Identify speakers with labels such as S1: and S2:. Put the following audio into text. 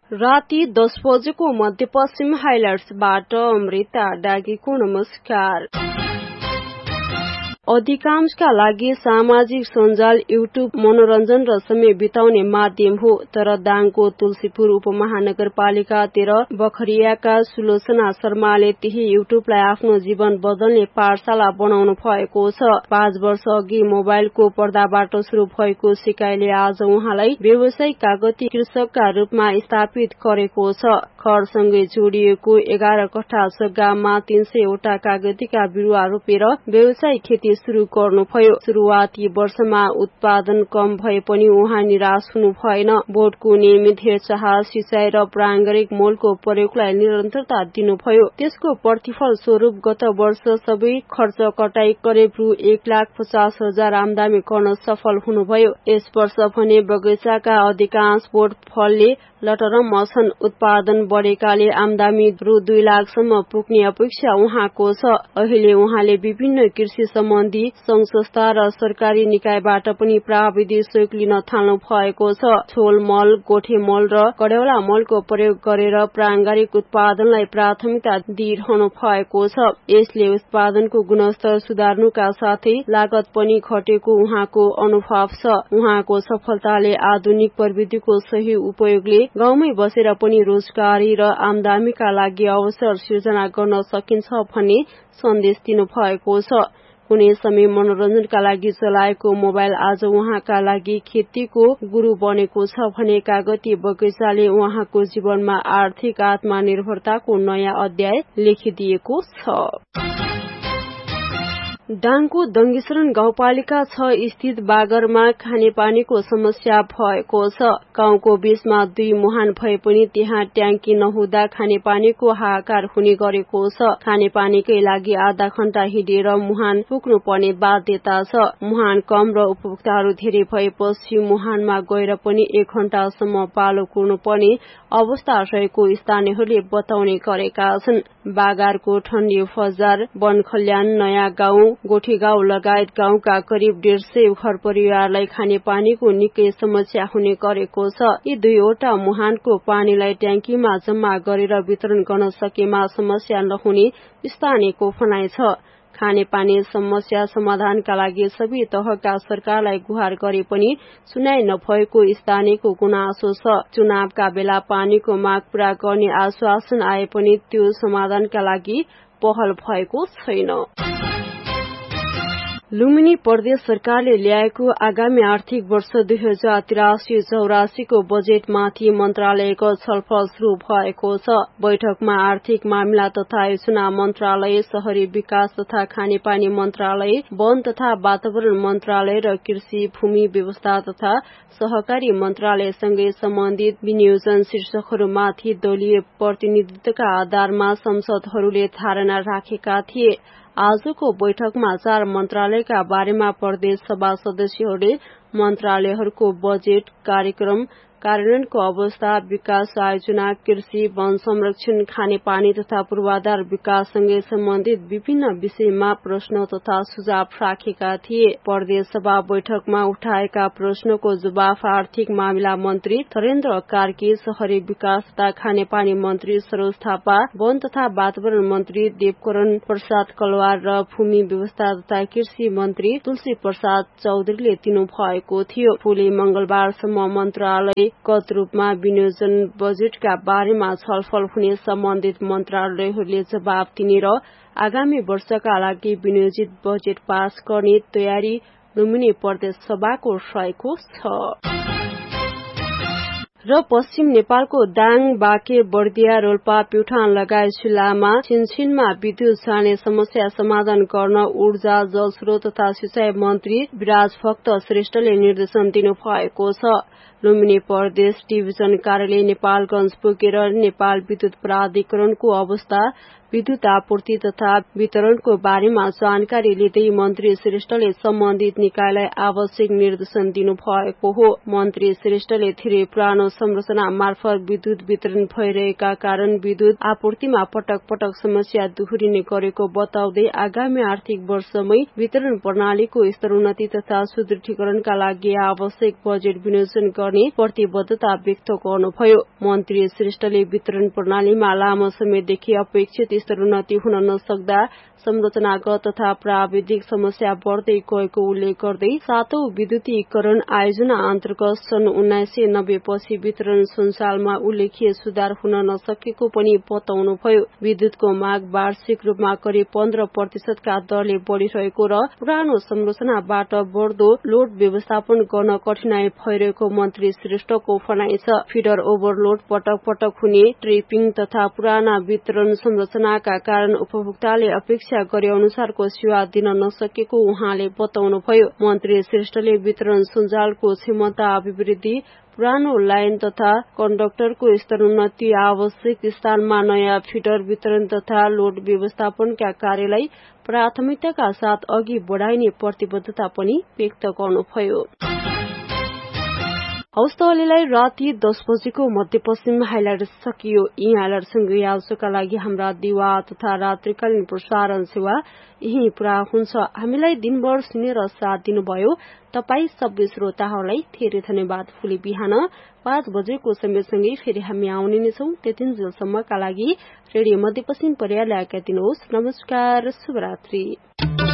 S1: राति 10 बजेको मध्यपश्चिम हाइलाइट्सबाट अमृता डागीको नमस्कार। अधिकांशका लागि सामाजिक सञ्जाल युट्युब मनोरञ्जन र समय बिताउने माध्यम हो, तर दाङको तुलसीपुर उपमहानगरपालिका 13 बखरियाका सुलोचना शर्माले त्यही युट्युबलाई आफ्नो जीवन बदल्ने पाठशाला बनाउनु भएको छ। 5 वर्ष अघि मोबाइलको पर्दाबाट शुरू भएको सिकाइले आज उहाँलाई व्यावसायिक कागती कृषकका रूपमा स्थापित गरेको छ। खरसँगै जोडिएको 11 कट्ठा जग्गामा 300 वटा कागतीका बिरुवा रोपेर व्यावसायिक खेती शुरू गर्नुभयो। सुरुवाती वर्षमा उत्पादन कम भए पनि उहाँ निराश हुनु भएन। बोटको नियमित हेरचाह, सिंचाइ र प्राङ्गारिक मलको प्रयोगलाई निरन्तरता दिनुभयो। त्यसको प्रतिफल स्वरूप गत वर्ष सबै खर्च कटाई करिब रु 1,50,000 आमदानी गर्न सफल हुनुभयो। यस वर्ष भने बगैँचाका अधिकांश बोट फलले लटरम छन्। उत्पादन बढेकाले आमदानी रु 2 लाखसम्म पुग्ने अपेक्षा उहाँको छ। अहिले उहाँले विभिन्न कृषि सम्बन्धी संघ संस्था र सरकारी निकायबाट पनि प्राविधिक सहयोग लिन थाल्नु भएको छ। छोल मल, गोठे मल र कडेउला मलको प्रयोग गरेर प्राङ्गारिक उत्पादनलाई प्राथमिकता दिइरहनु भएको छ। यसले उत्पादनको गुणस्तर सुधार्नुका साथै लागत पनि घटेको उहाँको अनुभव छ। उहाँको सफलताले आधुनिक प्रविधिको सही उपयोगले गाउँमै बसेर पनि रोजगारी र आमदानीका लागि अवसर सिर्जना गर्न सकिन्छ भन्ने सन्देश दिनु भएको छ। कुनै समय मनोरञ्जनका लागि चलाएको मोबाइल आज उहाँका लागि खेतीको गुरु बनेको छ भने कागती बगैँचाले उहाँको जीवनमा आर्थिक आत्मनिर्भरताको नयाँ अध्याय लेखिदिएको छ। दाङको दङ्गेश्वरण गाउँपालिका 6 स्थित बागरमा खानेपानीको समस्या भएको छ। गाउँको बीचमा 2 मुहान भए पनि त्यहाँ ट्याङ्की नहुँदा खानेपानीको हाहाकार हुने गरेको छ। खानेपानीकै लागि आधा घण्टा हिँडेर मुहान पुग्नु पर्ने बाध्यता छ। मुहान कम र उपभोक्ताहरू धेरै भएपछि मुहानमा गएर पनि 1 घण्टासम्म पालो कुर्नु पर्ने अवस्था रहेको स्थानीयहरूले बताउने गरेका छन्। बागारको ठण्डी बजार, वनखल्यान, नयाँ गाउँ, गोठी गाउँ लगायत गाउँका करिब 150 घर परिवारलाई खानेपानीको निकै समस्या हुने गरेको छ। यी 2 वटा मुहानको पानीलाई ट्याङ्कीमा जम्मा गरेर वितरण गर्न सकेमा समस्या नहुने स्थानीयको भनाइ छ। खानेपानी समस्या समाधानका लागि सबै तहका सरकारलाई गुहार गरे पनि सुनाइ नभएको स्थानीयको गुनासो छ। चुनावका बेला पानीको माग पूरा गर्ने आश्वासन आए पनि त्यो समाधानका लागि पहल भएको छैन। लुम्बिनी प्रदेश सरकारले ल्याएको आगामी आर्थिक वर्ष 2083-84 को बजेटमाथि मन्त्रालयको छलफल शुरू भएको छ। बैठकमा आर्थिक मामिला तथा योजना मन्त्रालय, शहरी विकास तथा खानेपानी मन्त्रालय, वन तथा वातावरण मन्त्रालय र कृषि, भूमि व्यवस्था तथा सहकारी मन्त्रालयसँगै सम्बन्धित विनियोजन शीर्षकहरूमाथि दलीय प्रतिनिधित्वका आधारमा संसदहरूले धारणा राखेका थिए। आजको बैठकमा 4 मन्त्रालयका बारेमा प्रदेश सभा सदस्यहरूले मन्त्रालयहरूको बजेट, कार्यक्रम कार्यान्वयनको अवस्था, विकास आयोजना, कृषि, वन संरक्षण, खानेपानी तथा पूर्वाधार विकाससँगै सम्बन्धित विभिन्न विषयमा प्रश्न तथा सुझाव राखेका थिए। प्रदेश सभा बैठकमा उठाएका प्रश्नको जवाफ आर्थिक मामिला मन्त्री थरेन्द्र कार्की, शहरी विकास तथा खानेपानी मन्त्री सरोज थापा, वन तथा वातावरण मन्त्री देवकरण प्रसाद कलवार र भूमि व्यवस्था तथा कृषि मन्त्री तुलसी प्रसाद चौधरीले दिनु भएको थियो। भोलि मंगलबारसम्म मन्त्रालय गत रूपमा विनियोजन बजेटका बारेमा छलफल हुने सम्बन्धित मन्त्रालयहरूले जवाब दिने र आगामी वर्षका लागि विनियोजित बजेट पास गर्ने तयारी लुम्बिनी प्रदेश सभाको रहेको छ। र पश्चिम नेपालको दाङ, बाँके, बर्दिया, रोल्पा, प्युठान लगायत जिल्लामा छिनछिनमा विद्युत जाने समस्या समाधान गर्न ऊर्जा, जलस्रोत तथा सिंचाई मन्त्री विराज भक्त श्रेष्ठले निर्देशन दिनु भएको छ। लुम्बिनी प्रदेश डिभिजन कार्यालय नेपालगञ्ज पुगेर नेपाल विद्युत प्राधिकरणको अवस्था, विद्युत आपूर्ति तथा वितरणको बारेमा जानकारी लिँदै मन्त्री श्रेष्ठले सम्बन्धित निकायलाई आवश्यक निर्देशन दिनु भएको हो। मन्त्री श्रेष्ठले धेरै पुरानो संरचना मार्फत विद्युत वितरण भइरहेका कारण विद्युत आपूर्तिमा पटक पटक समस्या दोहोरिने गरेको बताउँदै आगामी आर्थिक वर्षमै वितरण प्रणालीको स्तरोन्नति तथा सुदृढीकरणका लागि आवश्यक बजेट विनियोजन गर्ने प्रतिबद्धता व्यक्त गर्नुभयो। मन्त्री श्रेष्ठले वितरण प्रणालीमा लामो समयदेखि अपेक्षित स्तरोन्नति हुन नसक्दा संरचनागत तथा प्राविधिक समस्या बढ्दै गएको उल्लेख गर्दै 7औं विद्युतीकरण आयोजना अन्तर्गत सन् 1990 पछि वितरण सञ्जालमा उल्लेखीय सुधार हुन नसकेको पनि बताउनुभयो। विद्युतको माग वार्षिक रूपमा करिब 15% का दरले बढ़िरहेको र पुरानो संरचनाबाट बढ़दो लोड व्यवस्थापन गर्न कठिनाई भइरहेको मन्त्री श्रेष्ठको भनाइ छ। फिडर ओभरलोड पटक पटक हुने, ट्रिपिङ तथा पुराना वितरण संरचनाका कारण उपभोक्ताले अपेक्षा गरे अनुसारको सेवा दिन नसकेको उहाँले बताउनुभयो। मन्त्री श्रेष्ठले वितरण सञ्जालको क्षमता अभिवृद्धि, पुरानो लाइन तथा कन्डक्टरको स्तरोन्नति, आवश्यक स्थानमा नयाँ फिडर वितरण तथा लोड व्यवस्थापनका कार्यलाई प्राथमिकताका साथ अघि बढ़ाइने प्रतिबद्धता पनि व्यक्त गर्नुभयो। हौस् त अहिलेलाई राति 10 बजेको मध्यपश्चिम हाइलाइट सकियो। यी हाइलाइटसँगै आजका लागि हाम्रा दिवा तथा रात्रिकालीन प्रसारण सेवा यही पूरा हुन्छ। हामीलाई दिनभर सुनेर साथ दिनुभयो तपाई सबै श्रोताहरूलाई धेरै धन्यवाद। भोलि बिहान 5 बजेको समयसँगै फेरि हामी आउने नै छौं। त्यतिन्जेलसम्मका लागि रेडियो मध्यपश्चिम पर्याले आज्ञा दिनुहोस्। नमस्कार, शुभरात्रि।